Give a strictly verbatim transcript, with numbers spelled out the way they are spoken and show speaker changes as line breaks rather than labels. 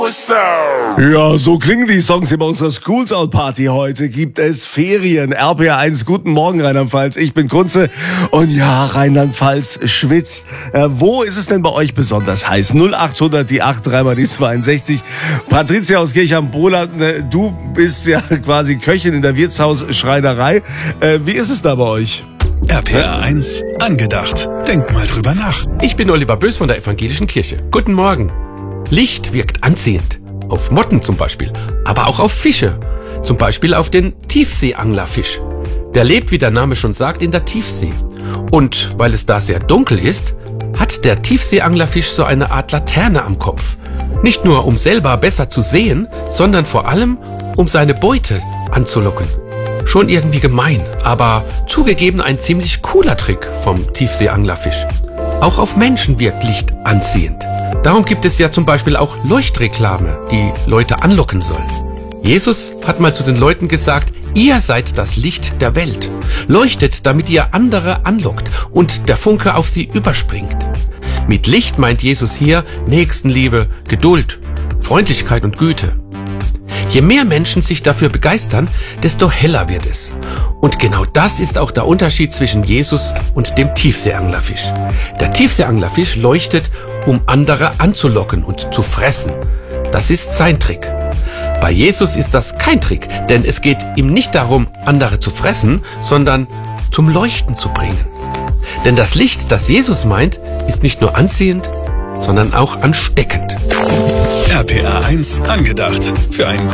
Ja, so klingen die Songs über unserer Schools Out Party. Heute gibt es Ferien. R P R eins, guten Morgen Rheinland-Pfalz. Ich bin Kunze und ja, Rheinland-Pfalz schwitzt. Äh, wo ist es denn bei euch besonders heiß? null achthundert, die acht, dreimal die zweiundsechzig. Patricia aus Kirchheim-Broland, äh, du bist ja quasi Köchin in der Wirtshausschreinerei. Äh, wie ist es da bei euch?
R P R eins, angedacht. Denk mal drüber nach.
Ich bin Oliver Bös von der Evangelischen Kirche. Guten Morgen. Licht wirkt anziehend. Auf Motten zum Beispiel, aber auch auf Fische. Zum Beispiel auf den Tiefseeanglerfisch. Der lebt, wie der Name schon sagt, in der Tiefsee. Und weil es da sehr dunkel ist, hat der Tiefseeanglerfisch so eine Art Laterne am Kopf. Nicht nur, um selber besser zu sehen, sondern vor allem, um seine Beute anzulocken. Schon irgendwie gemein, aber zugegeben ein ziemlich cooler Trick vom Tiefseeanglerfisch. Auch auf Menschen wirkt Licht anziehend. Darum gibt es ja zum Beispiel auch Leuchtreklame, die Leute anlocken sollen. Jesus hat mal zu den Leuten gesagt, ihr seid das Licht der Welt. Leuchtet, damit ihr andere anlockt und der Funke auf sie überspringt. Mit Licht meint Jesus hier Nächstenliebe, Geduld, Freundlichkeit und Güte. Je mehr Menschen sich dafür begeistern, desto heller wird es. Und genau das ist auch der Unterschied zwischen Jesus und dem Tiefseeanglerfisch. Der Tiefseeanglerfisch leuchtet, um andere anzulocken und zu fressen. Das ist sein Trick. Bei Jesus ist das kein Trick, denn es geht ihm nicht darum, andere zu fressen, sondern zum Leuchten zu bringen. Denn das Licht, das Jesus meint, ist nicht nur anziehend, sondern auch ansteckend.
R P R eins, angedacht. Für einen